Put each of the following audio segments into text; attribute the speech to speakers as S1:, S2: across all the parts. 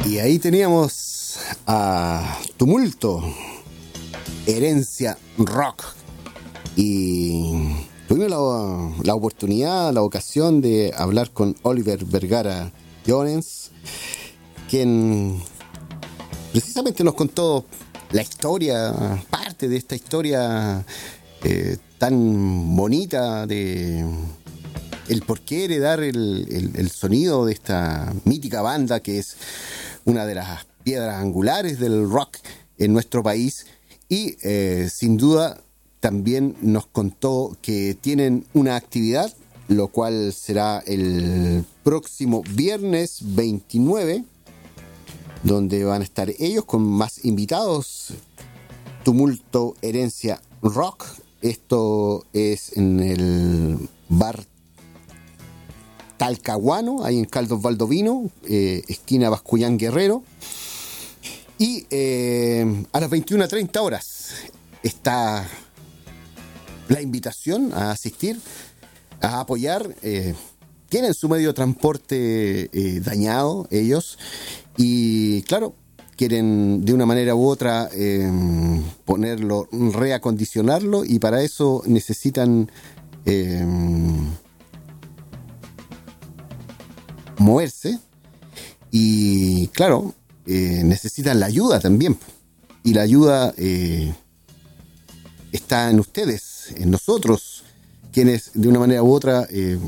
S1: Y ahí teníamos a Tumulto, Herencia Rock. Y tuvimos la oportunidad, la ocasión de hablar con Oliver Vergara Llorens, quien precisamente nos contó la historia, parte de esta historia tan bonita de el por qué heredar el sonido de esta mítica banda que es una de las piedras angulares del rock en nuestro país. Y sin duda también nos contó que tienen una actividad, lo cual será el próximo viernes 29, donde van a estar ellos con más invitados. Tumulto Herencia Rock. Esto es en el bar Talcahuano, ahí en Caldos Valdovino, esquina Bascullán Guerrero. Y a las 21:30 horas está la invitación a asistir, a apoyar. Tienen su medio de transporte dañado ellos y claro, quieren de una manera u otra ponerlo, reacondicionarlo, y para eso necesitan moverse y claro, necesitan la ayuda también, y la ayuda está en ustedes, en nosotros, quienes de una manera u otra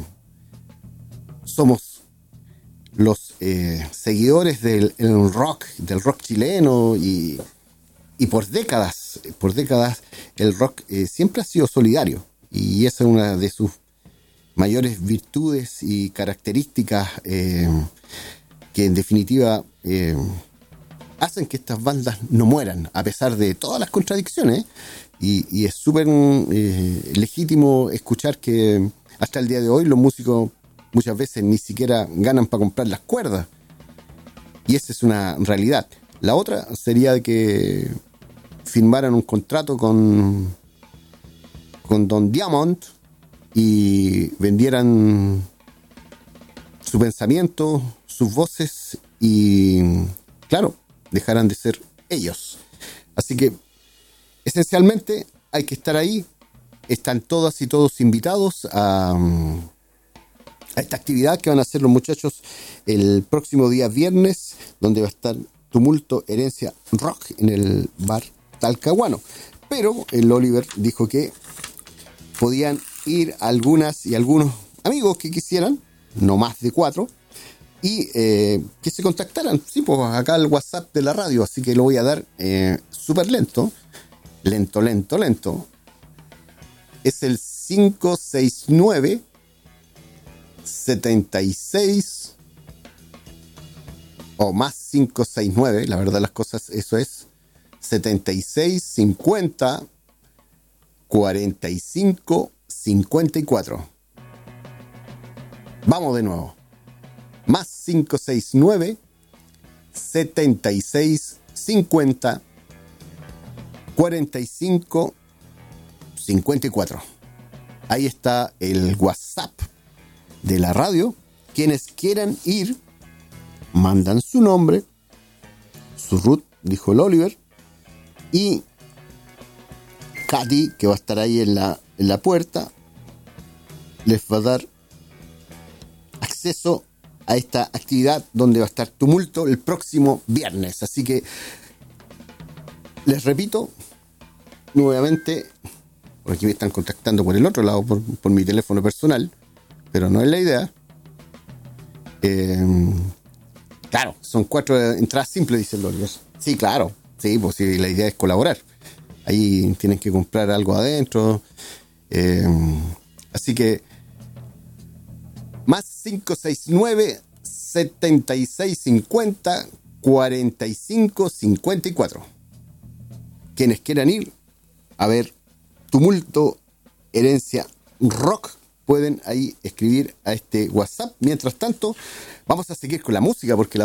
S1: somos los seguidores del rock chileno, y por décadas el rock siempre ha sido solidario, y esa es una de sus mayores virtudes y características que en definitiva hacen que estas bandas no mueran a pesar de todas las contradicciones. Y es súper legítimo escuchar que hasta el día de hoy los músicos muchas veces ni siquiera ganan para comprar las cuerdas, y esa es una realidad. La otra sería que firmaran un contrato con Don Diamond y vendieran su pensamiento, sus voces, y claro, dejaran de ser ellos. Así que esencialmente hay que estar ahí. Están todas y todos invitados a esta actividad que van a hacer los muchachos el próximo día viernes, donde va a estar Tumulto Herencia Rock en el bar Talcahuano. Pero el Oliver dijo que podían ir algunas y algunos amigos que quisieran, no más de 4, y que se contactaran. Sí, pues acá el WhatsApp de la radio, así que lo voy a dar súper lento. Es el 569 76 o más 569, la verdad las cosas, eso es 76 50 45 54. Vamos de nuevo. Más 569 76 50 45 54. Ahí está el WhatsApp de la radio. Quienes quieran ir, mandan su nombre, su root, dijo el Oliver, y Katy, que va a estar ahí en la puerta, les va a dar acceso a esta actividad donde va a estar Tumulto el próximo viernes. Así que les repito nuevamente, por aquí me están contactando por el otro lado, por mi teléfono personal, pero no es la idea. Claro, son 4 entradas simples, dice el Oliver. Sí, claro, sí, pues sí, la idea es colaborar. Ahí tienen que comprar algo adentro. Así que más 569 76 50 45 54. Quienes quieran ir a ver Tumulto Herencia Rock pueden ahí escribir a este WhatsApp. Mientras tanto, vamos a seguir con la música, porque la